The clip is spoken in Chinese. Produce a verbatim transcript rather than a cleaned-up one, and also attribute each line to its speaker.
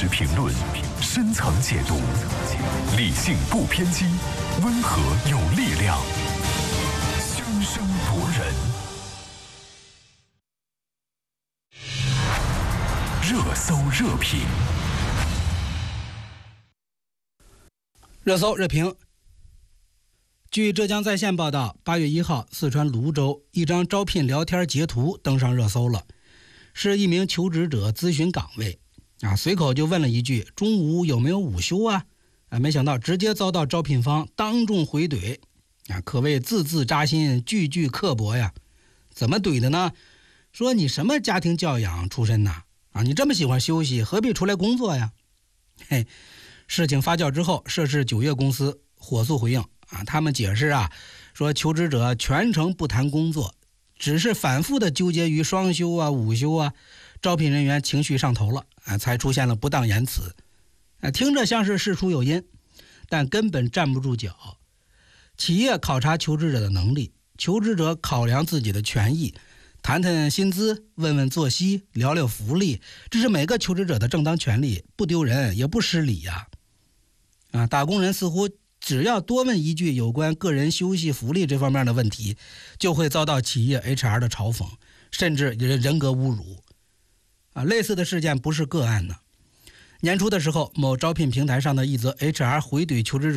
Speaker 1: 实评论，深层解读，理性不偏激，温和有力量，生生夺人。热搜热评，
Speaker 2: 热搜热评。据浙江在线报道，八月一号，四川泸州一张招聘聊天截图登上热搜了，是一名求职者咨询岗位啊，随口就问了一句：“中午有没有午休啊？”啊，没想到直接遭到招聘方当众回怼啊，可谓字字扎心，句句刻薄呀。怎么怼的呢？说你什么家庭教养出身呐？啊，你这么喜欢休息，何必出来工作呀？嘿，事情发酵之后，涉事九月公司火速回应啊，他们解释啊，说求职者全程不谈工作，只是反复的纠结于双休啊、午休啊，招聘人员情绪上头了啊，才出现了不当言辞。啊，听着像是事出有因，但根本站不住脚。企业考察求职者的能力，求职者考量自己的权益，谈谈薪资，问问作息，聊聊福利，这是每个求职者的正当权利，不丢人也不失礼呀。啊，打工人似乎只要多问一句有关个人休息福利这方面的问题，就会遭到企业 H R 的嘲讽，甚至人格侮辱。啊，类似的事件不是个案呢。年初的时候，某招聘平台上的一则 H R 回怼求职者